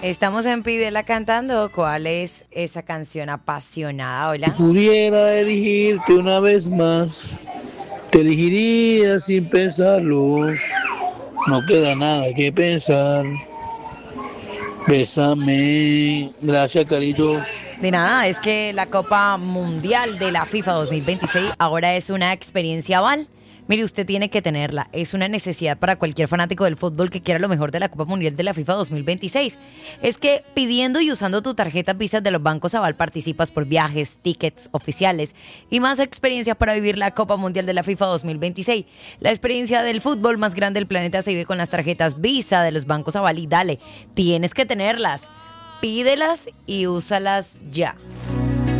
Estamos en Pídela cantando. ¿Cuál es esa canción apasionada? Hola. Pudiera elegirte una vez más, te elegiría sin pensarlo. No queda nada que pensar. Bésame. Gracias, carito. De nada, es que la Copa Mundial de la FIFA 2026 ahora es una experiencia Val. Mire, usted tiene que tenerla. Es una necesidad para cualquier fanático del fútbol que quiera lo mejor de la Copa Mundial de la FIFA 2026. Es que pidiendo y usando tu tarjeta Visa de los bancos Aval participas por viajes, tickets oficiales y más experiencias para vivir la Copa Mundial de la FIFA 2026. La experiencia del fútbol más grande del planeta se vive con las tarjetas Visa de los bancos Aval y dale, tienes que tenerlas. Pídelas y úsalas ya.